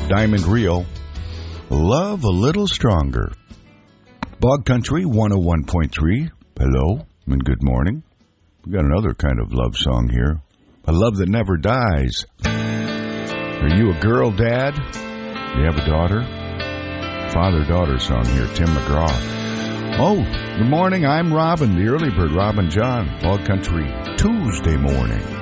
Diamond Rio, Love a Little Stronger. Bog Country 101.3, hello and good morning. We got another kind of love song here. A love that never dies. Are you a girl, Dad? Do you have a daughter? Father-daughter song here, Tim McGraw. Oh, good morning, I'm Robin, the early bird, Robin John, Bog Country, Tuesday morning.